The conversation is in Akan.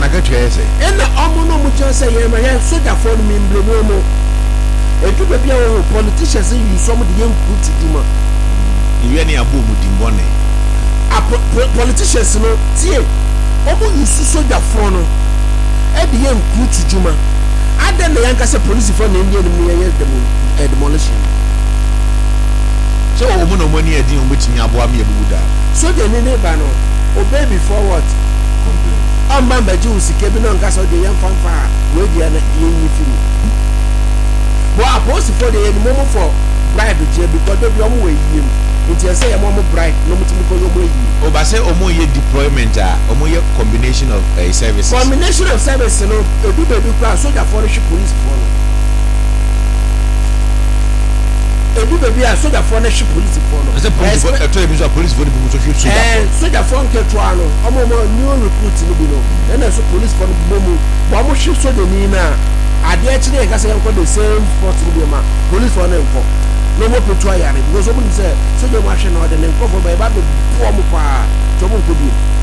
na ka twese ena omo no mu je say ye ma ye soldier for no membre no mo edu be bia wo politicians you some de ye nkuti duma iwe ni abo mu dimbone politicians no tie omo yusu soldier for no e de ye nkuti duma ada na yanka say police for na India no ye demolition so omo no money edin omo timi abo am ye buda soldier ni neighbor no obey before what complain amba mbaji usike bi no nka so de yan fanfa we dia na yin firi but opposed for the momo for bribe je because they be omo we yim nti say e momo bribe no mutimi ko yomo yi o ba say omo ye deployment omo ye combination of services no edu baby kwa soldier for police for no edu baby a soldier for police for no say police for police for the people to shoot soldier for nke to ano omo new recruit ni bi no na so police for no bomu bo mo shoot soldier ni na ade a chire ka say enko the same sport ni bi ma police for no enko no mo petu ayare because omo ni say soldier mo ahwe na ode ne enko for ba be po mo pa to mo ko bi